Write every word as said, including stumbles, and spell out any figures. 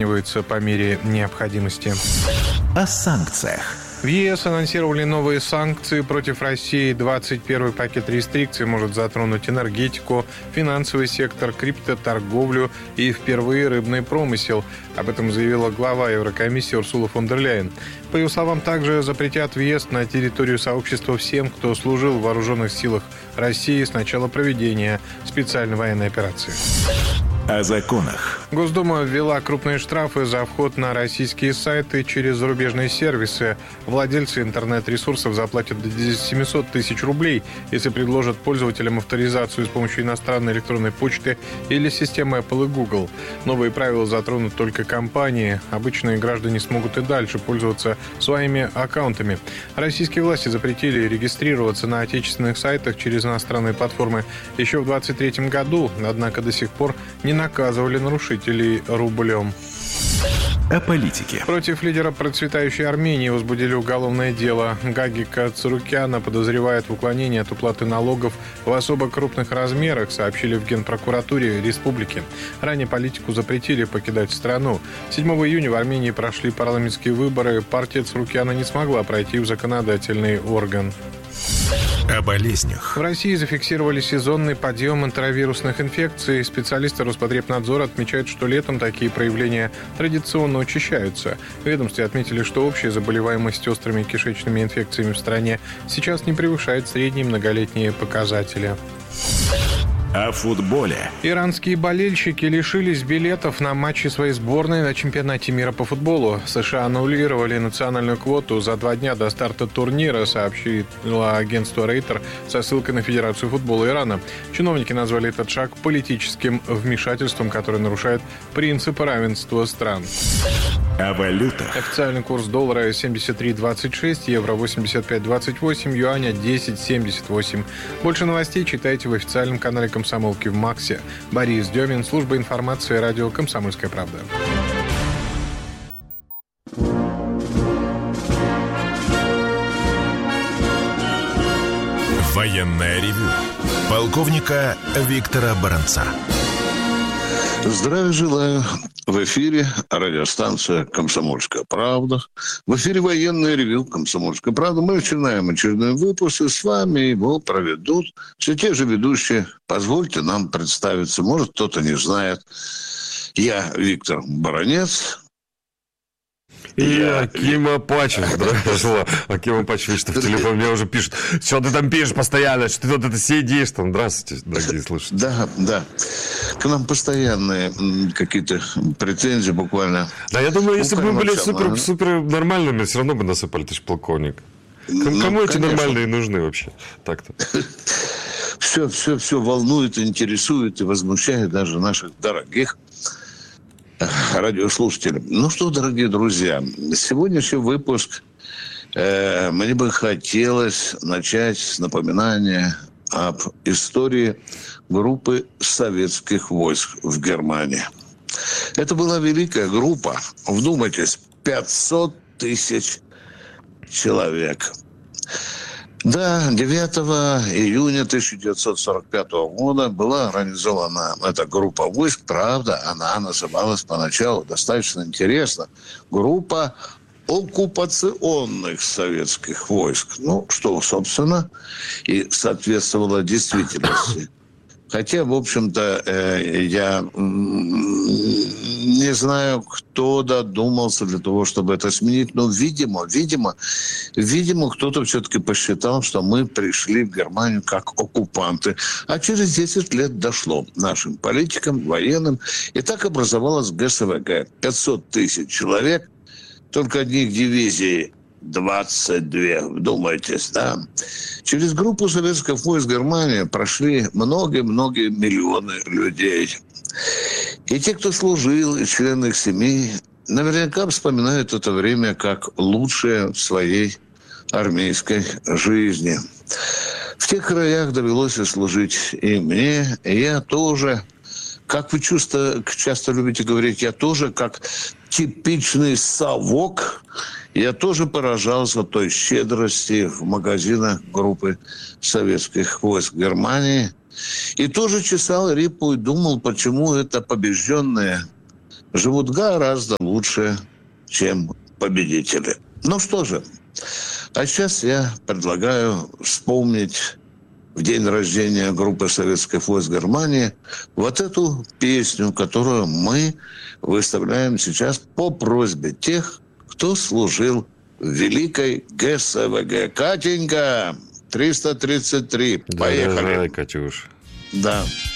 оцениваются по мере необходимости. О санкциях. В ЕС анонсировали новые санкции против России. двадцать первый пакет рестрикций может затронуть энергетику, финансовый сектор, криптоторговлю и впервые рыбный промысел. Об этом заявила глава Еврокомиссии Урсула фон дер Ляйен. По ее словам, также запретят въезд на территорию сообщества всем, кто служил в вооруженных силах России с начала проведения специальной военной операции. О законах. Госдума ввела крупные штрафы за вход на российские сайты через зарубежные сервисы. Владельцы интернет-ресурсов заплатят до семьсот тысяч рублей, если предложат пользователям авторизацию с помощью иностранной электронной почты или системы Apple и Google. Новые правила затронут только компании. Обычные граждане смогут и дальше пользоваться своими аккаунтами. Российские власти запретили регистрироваться на отечественных сайтах через иностранные платформы еще в двадцать третьем году, однако до сих пор не наказывали нарушителей рублем. О политике. Против лидера процветающей Армении возбудили уголовное дело. Гагика Царукяна подозревают в уклонении от уплаты налогов в особо крупных размерах, сообщили в Генпрокуратуре республики. Ранее политику запретили покидать страну. седьмого июня в Армении прошли парламентские выборы. Партия Царукяна не смогла пройти в законодательный орган. О болезнях. В России зафиксировали сезонный подъем энтеровирусных инфекций. Специалисты Роспотребнадзора отмечают, что летом такие проявления традиционно учащаются. В ведомстве отметили, что общая заболеваемость острыми кишечными инфекциями в стране сейчас не превышает средние многолетние показатели. О футболе. Иранские болельщики лишились билетов на матчи своей сборной на чемпионате мира по футболу. США аннулировали национальную квоту за два дня до старта турнира, сообщило агентство Рейтер со ссылкой на Федерацию футбола Ирана. Чиновники назвали этот шаг политическим вмешательством, которое нарушает принципы равенства стран. О валютах. Официальный курс доллара семьдесят три двадцать шесть, евро восемьдесят пять двадцать восемь, юаня десять семьдесят восемь. Больше новостей читайте в официальном канале «Комсомолки» в Максе. Борис Демин, служба информации, радио «Комсомольская правда». Военное ревю полковника Виктора Баранца. Здравия желаю. В эфире радиостанция «Комсомольская правда». В эфире военное ревю «Комсомольская правда». Мы начинаем очередной выпуск, и с вами его проведут все те же ведущие. Позвольте нам представиться. Может, кто-то не знает. Я Виктор Баранец. И я... Аким Апачев. Здравствуйте. Аким Апачев, что в телефон мне уже пишут. Что ты там пишешь постоянно? Что ты вот это сидишь там? Здравствуйте, дорогие слушатели. Да, да. К нам постоянные какие-то претензии буквально. Да, я думаю, если бы мы были супер, супер нормальными, все равно бы насыпали, товарищ полковник. Кому, ну, эти нормальные нужны вообще? Так-то. Все, все, все волнует, интересует и возмущает даже наших дорогих радиослушателей. Ну что, дорогие друзья, сегодняшний выпуск э, мне бы хотелось начать с напоминания об истории группы советских войск в Германии. Это была великая группа, вдумайтесь, пятьсот тысяч человек. Да, девятого июня тысяча девятьсот сорок пятого года была организована эта группа войск. Правда, она называлась поначалу достаточно интересно. Группа оккупационных советских войск. Ну, что, собственно, и соответствовало действительности. Хотя, в общем-то, э, я не знаю, кто додумался для того, чтобы это сменить. Но, видимо, видимо, видимо, кто-то все-таки посчитал, что мы пришли в Германию как оккупанты. А через десять лет дошло нашим политикам, военным. И так образовалась ГСВГ. пятьсот тысяч человек, только одних дивизий двадцать две, вдумайтесь, да. Через группу советских войск Германии прошли многие-многие миллионы людей. И те, кто служил, и члены их семей, наверняка вспоминают это время как лучшее в своей армейской жизни. В тех краях довелось и служить и мне, и я тоже. Как вы часто, часто любите говорить, я тоже как типичный совок, я тоже поражался той щедрости в магазинах группы советских войск Германии. И тоже чесал репу и думал, почему это побежденные живут гораздо лучше, чем победители. Ну что же, а сейчас я предлагаю вспомнить в день рождения группы советских войск Германии вот эту песню, которую мы выставляем сейчас по просьбе тех, кто служил в великой ГСВГ. Катенька, триста тридцать три. Поехали. Давай, Катюш. Да.